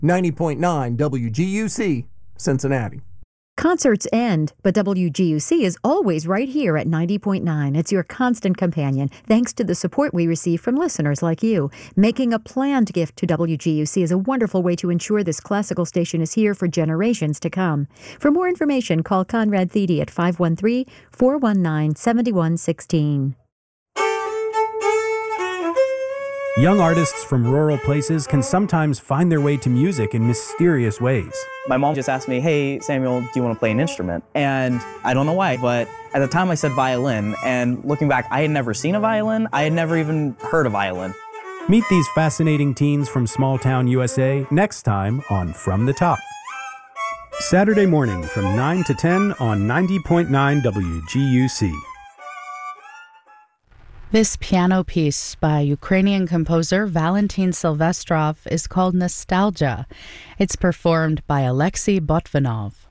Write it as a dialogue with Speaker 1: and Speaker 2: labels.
Speaker 1: 90.9 WGUC, Cincinnati.
Speaker 2: Concerts end, but WGUC is always right here at 90.9. It's your constant companion, thanks to the support we receive from listeners like you. Making a planned gift to WGUC is a wonderful way to ensure this classical station is here for generations to come. For more information, call Conrad Thede at 513-419-7116.
Speaker 3: Young artists from rural places can sometimes find their way to music in mysterious ways.
Speaker 4: My mom just asked me, hey, Samuel, do you want to play an instrument? And I don't know why, but at the time I said violin. And looking back, I had never seen a violin. I had never even heard a violin.
Speaker 3: Meet these fascinating teens from small town USA next time on From the Top. Saturday morning from 9 to 10 on 90.9 WGUC.
Speaker 5: This piano piece by Ukrainian composer Valentin Silvestrov is called Nostalgia. It's performed by Alexei Botvinov.